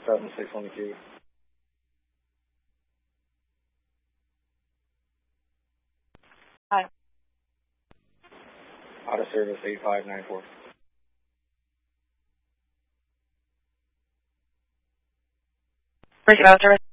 7612. Hi. Out of service 8594. Where's your out of service?